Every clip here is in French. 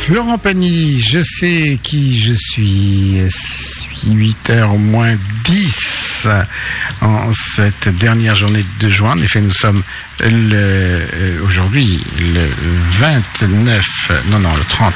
Florent Pagny, je sais qui je suis. 8h moins 10 en cette dernière journée de juin. En effet, nous sommes aujourd'hui le 30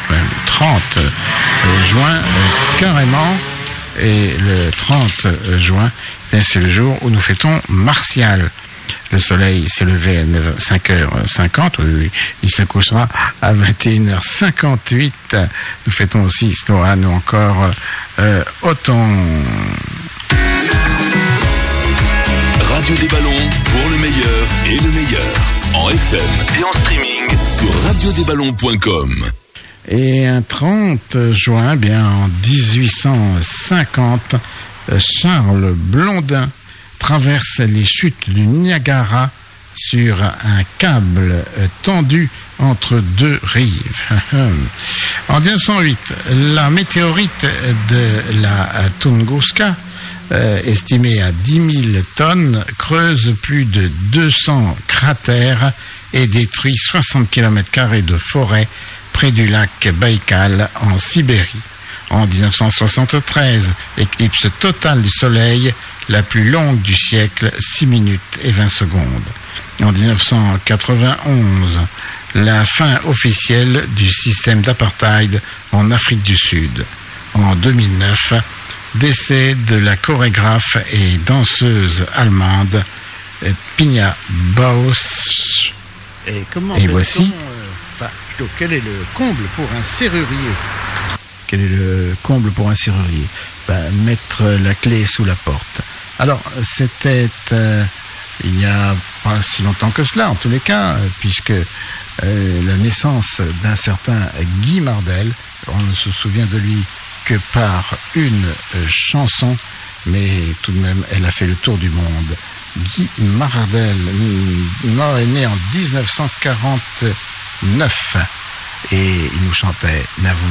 juin carrément. Et le 30 juin, c'est le jour où nous fêtons Martial. Le soleil s'est levé à 5h50, il se couchera à 21h58. Nous fêtons aussi Snoran ou encore Auton. Radio des Ballons pour le meilleur et le meilleur. En FM et en streaming sur radiodesballons.com. Et un 30 juin, bien en 1850, Charles Blondin traverse les chutes du Niagara sur un câble tendu entre deux rives. En 1908, la météorite de la Tunguska, estimée à 10 000 tonnes, creuse plus de 200 cratères et détruit 60 km² de forêt près du lac Baïkal en Sibérie. En 1973, éclipse totale du Soleil, la plus longue du siècle, 6 minutes et 20 secondes. En 1991, la fin officielle du système d'apartheid en Afrique du Sud. En 2009, décès de la chorégraphe et danseuse allemande Pina Bausch. Et voici... Quel est le comble pour un serrurier? Quel est le comble pour un serrurier? Mettre la clé sous la porte. Alors, c'était il n'y a pas si longtemps que cela, en tous les cas, puisque la naissance d'un certain Guy Mardel, on ne se souvient de lui que par une chanson, mais tout de même, elle a fait le tour du monde. Guy Mardel est né en 1949 et il nous chantait «